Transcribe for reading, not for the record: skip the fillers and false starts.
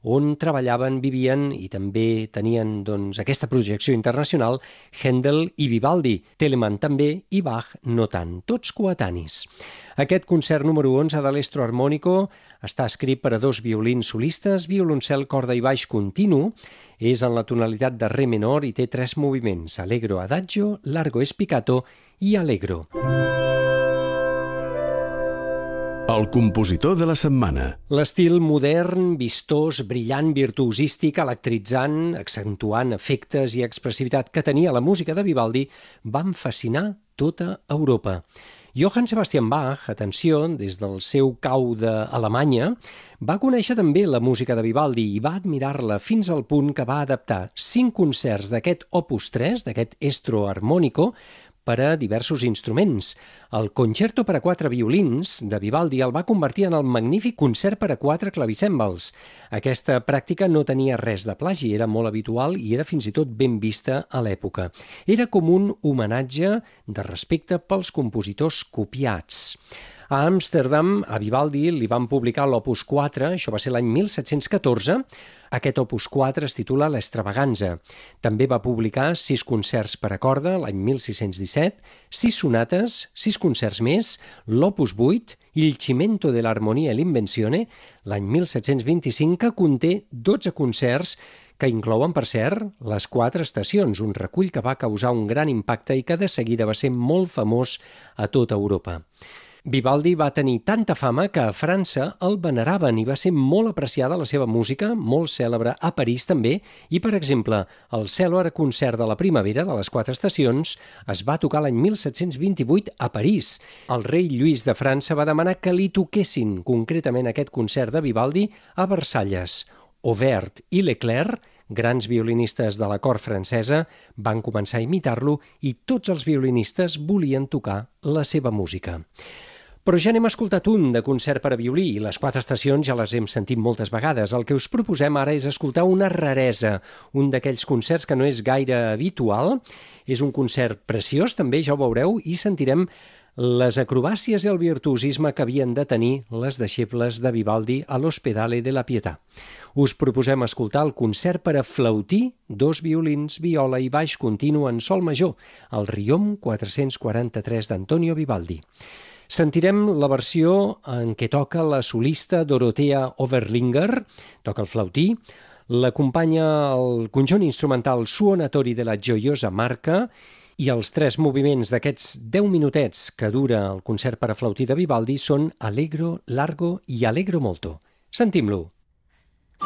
on treballaven, vivien i també tenien aquesta projecció internacional Händel i Vivaldi, Telemann també i Bach no tant, tots coetanis. Aquest concert número 11 de l'Estro Armonico està escrit per a 2 violins solistes, violoncel, corda i baix continu, és en la tonalitat de re menor i té 3 moviments, allegro adagio, largo spiccato i allegro. El compositor de la setmana. L'estil modern, vistós, brillant, virtuosístic, electritzant, accentuant efectes i expressivitat que tenia la música de Vivaldi van fascinar tota Europa. Johann Sebastian Bach, atenció, des del seu cau d'Alemanya, va conèixer també la música de Vivaldi i va admirar-la fins al punt que va adaptar 5 concerts d'aquest Opus 3, d'aquest Estro Armonico, per a diversos instruments. El Concerto per a 4 violins de Vivaldi el va convertir en el magnífic concert per a 4 clavicèmbals. Aquesta pràctica no tenia res de plagi, era molt habitual i era fins i tot ben vista a l'època. Era com un homenatge de respecte pels compositors copiats. A Amsterdam, a Vivaldi, li van publicar l'Opus 4, això va ser l'any 1714. Aquest Opus 4 es titula l'Extravaganza. També va publicar 6 concerts per a corda l'any 1617, 6 sonates, 6 concerts més, l'Opus 8, Il Cimento de l'Armonia e l'Invenzione, l'any 1725, que conté 12 concerts que inclouen, per cert, les 4 estacions, un recull que va causar un gran impacte i que de seguida va ser molt famós a tota Europa. Vivaldi va tenir tanta fama que a França el veneraven i va ser molt apreciada la seva música, molt cèlebre a París també, i, per exemple, el cèlebre concert de la primavera de les 4 estacions es va tocar l'any 1728 a París. El rei Lluís de França va demanar que li toquessin concretament aquest concert de Vivaldi a Versalles. Aubert i Leclerc, grans violinistes de la cort francesa, van començar a imitar-lo i tots els violinistes volien tocar la seva música. Però ja n'hem escoltat un de concert per a violí i les 4 estacions ja les hem sentit moltes vegades. El que us proposem ara és escoltar una raresa, un d'aquells concerts que no és gaire habitual. És un concert preciós, també, ja ho veureu, i sentirem les acrobàcies i el virtuosisme que havien de tenir les deixebles de Vivaldi a l'Ospedale de la Pietà. Us proposem escoltar el concert per a flautí, 2 violins, viola i baix continu en sol major, el Riom 443 d'Antonio Vivaldi. Sentirem la versió en què toca la solista Dorothea Overlinger, toca el flautí, l'acompanya el conjunt instrumental Suonatori de la Gioiosa Marca i els 3 moviments d'aquests 10 minutets que dura el concert per a flautí de Vivaldi són Allegro, Largo i Allegro molto. Sentim-lo.